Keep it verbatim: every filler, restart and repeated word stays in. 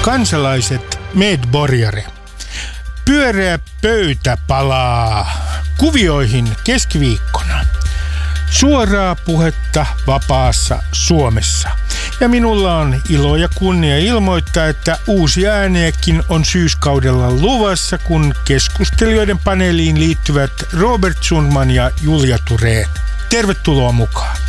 kansalaiset medborgare. Pyöreä pöytä palaa kuvioihin keskiviikkona. Suoraa puhetta vapaassa Suomessa. Ja minulla on ilo ja kunnia ilmoittaa, että uusia ääniäkin on syyskaudella luvassa, kun keskustelijoiden paneeliin liittyvät Robert Sundman ja Julia Thurén. Tervetuloa mukaan.